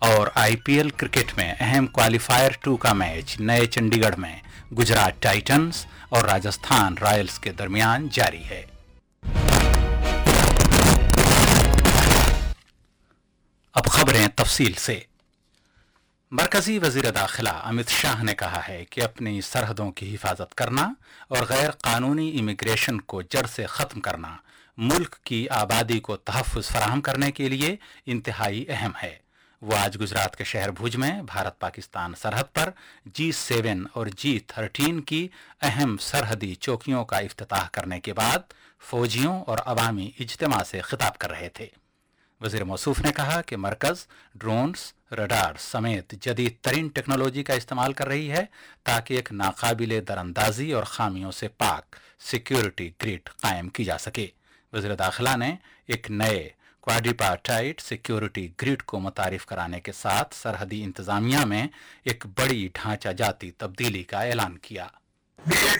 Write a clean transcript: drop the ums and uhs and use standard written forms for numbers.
اور IPL cricket میں اہم کوالیفائر 2 کا میچ نئے چنڈی گڑھ میں گجرات ٹائٹنز اور راجستھان رائلز کے درمیان جاری ہے۔ اب خبریں تفصیل سے۔ مرکزی وزیر داخلہ امت شاہ نے کہا ہے کہ اپنی سرحدوں کی حفاظت کرنا اور غیر قانونی امیگریشن کو جڑ سے ختم کرنا ملک کی آبادی کو تحفظ فراہم کرنے کے لیے انتہائی اہم ہے۔ وہ آج گجرات کے شہر بھوج میں بھارت پاکستان سرحد پر G7 اور G13 کی اہم سرحدی چوکیوں کا افتتاح کرنے کے بعد فوجیوں اور عوامی اجتماع سے خطاب کر رہے تھے۔ وزیر موصوف نے کہا کہ مرکز ڈرونز، ریڈار سمیت جدید ترین ٹیکنالوجی کا استعمال کر رہی ہے تاکہ ایک ناقابل دراندازی اور خامیوں سے پاک سیکیورٹی گرڈ قائم کی جا سکے۔ وزیر داخلہ نے ایک نئے کوادریپارٹائٹ سیکیورٹی گرڈ کو متعارف کرانے کے ساتھ سرحدی انتظامیہ میں ایک بڑی ڈھانچہ جاتی تبدیلی کا اعلان کیا۔ میرے